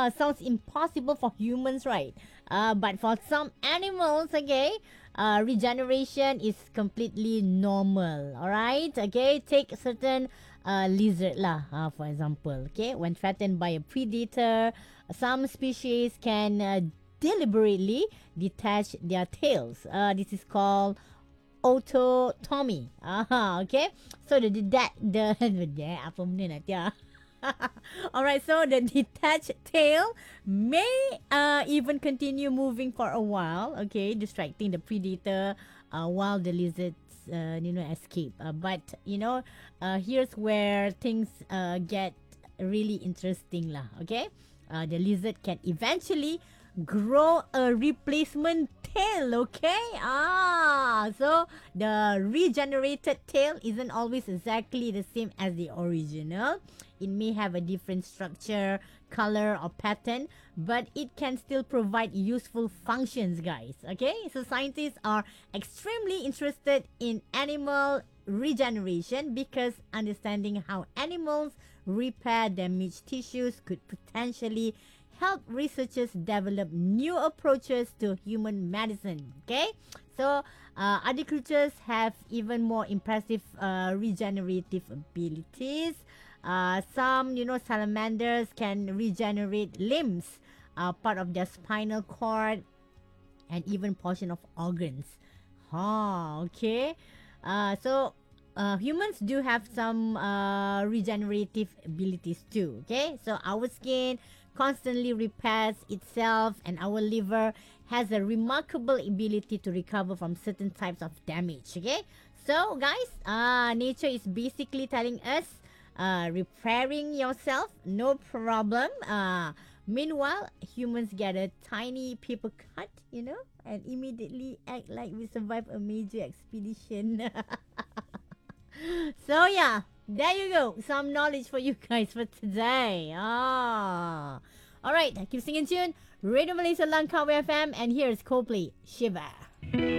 sounds impossible for humans, right? But for some animals, okay, regeneration is completely normal. All right, okay. Take certain lizard lah, for example. Okay, when threatened by a predator, some species can deliberately detach their tails. This is called autotomy. Okay. So the yeah, apa benda nanti ah. Alright, so the detached tail may even continue moving for a while, okay, distracting the predator while the lizards, escape. But, here's where things get really interesting lah, okay? The lizard can eventually grow a replacement tail, okay? So the regenerated tail isn't always exactly the same as the original. It may have a different structure, color, or pattern, but it can still provide useful functions, guys. Okay, so scientists are extremely interested in animal regeneration because understanding how animals repair damaged tissues could potentially help researchers develop new approaches to human medicine. Okay, so other creatures have even more impressive regenerative abilities. Some, salamanders can regenerate limbs, part of their spinal cord, and even portion of organs. Okay. Humans do have some regenerative abilities too. Okay, so our skin constantly repairs itself, and our liver has a remarkable ability to recover from certain types of damage. Okay, so guys, nature is basically telling us, repairing yourself, no problem. Meanwhile, humans get a tiny paper cut, and immediately act like we survived a major expedition. So yeah, there you go. Some knowledge for you guys for today. Alright, keep singing tune. Radio Malaysia Langkawi FM, and here's Coldplay, Shiva.